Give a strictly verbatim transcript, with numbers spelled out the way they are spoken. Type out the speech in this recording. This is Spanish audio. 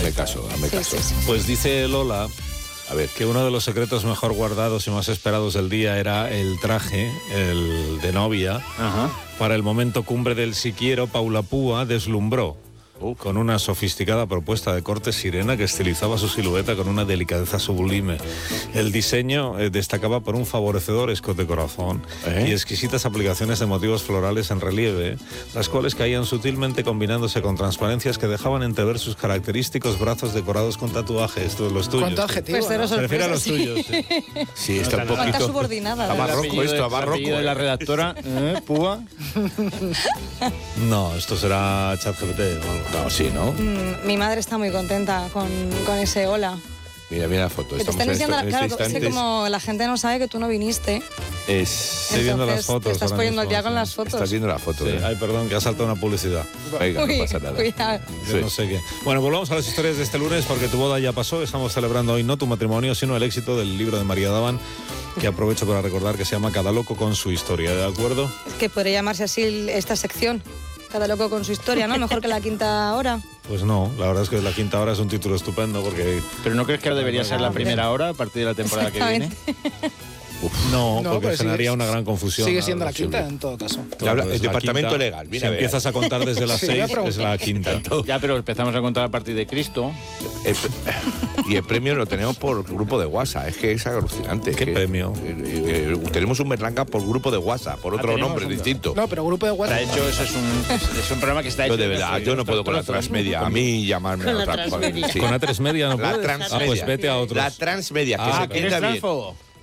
hazme caso, hazme Sí, caso. sí, sí. Pues dice Lola, A ver, que uno de los secretos mejor guardados y más esperados del día era el traje, el de novia. Ajá. Para el momento cumbre del Si Quiero, Paula Púa deslumbró con una sofisticada propuesta de corte sirena que estilizaba su silueta con una delicadeza sublime. El diseño eh, destacaba por un favorecedor escote corazón ¿Eh? y exquisitas aplicaciones de motivos florales en relieve, las cuales caían sutilmente combinándose con transparencias que dejaban entrever sus característicos brazos decorados con tatuajes, todos los tuyos. ¿Cuánto adjetivo? Pues cero ¿no? Se refiere a los sorpresa, sí. tuyos. Sí. sí, está un Cuánta poquito... subordinada. Está ¿verdad? barroco apellido esto, de- a barroco. el apellido de la redactora, ¿eh? Púa. No, esto será ChatGPT o algo. No, sí, ¿no? Mm, Mi madre está muy contenta con, con ese hola. Mira, mira la foto. Que te Estamos están en enseñando, esto- la- en claro, este es que instante como la gente no sabe que tú no viniste, es... Estoy viendo las entonces fotos te estás ahora poniendo al mismo, día con sí. las fotos. Estás viendo la foto, Sí, ¿eh? ay, perdón, que ha saltado una publicidad. Venga, Uy, no pasa nada. cuidado. Yo Sí. no sé qué. Bueno, volvamos a las historias de este lunes porque tu boda ya pasó. Estamos celebrando hoy no tu matrimonio, sino el éxito del libro de María Daván, que aprovecho para recordar que se llama Cada loco con su historia, ¿de acuerdo? Es que podría llamarse así esta sección. Cada loco con su historia, ¿no? Mejor que la quinta hora. Pues no, la verdad es que la quinta hora es un título estupendo porque... Pero ¿no crees que debería ser la primera hora a partir de la temporada que viene? Exactamente. No, No, porque pero generaría sigue- una gran confusión. Sigue ¿no? siendo la Sí, quinta sí. en todo caso. Habla- Claro, el es la departamento quinta. legal, mira, Si a ver. empiezas a contar desde las Sí, seis, voy a preguntar. es la quinta. Ya, pero empezamos a contar a partir de Cristo. El pre- y el premio lo tenemos por grupo de WhatsApp. Es que es alucinante. ¿Qué que- premio? eh, eh, tenemos un Berlanga por grupo de WhatsApp, por otro tenemos nombre un- distinto. No, pero grupo de Está WhatsApp. hecho, eso es un, es un programa que está hecho. Yo de verdad, yo no puedo con la transmedia. A mí llamarme Con a la otra transmedia. sí. Con A tres Media no La puedes. transmedia. Ah, pues vete a otros. La transmedia, que Ah, se ¿eres entienda bien. transfobo?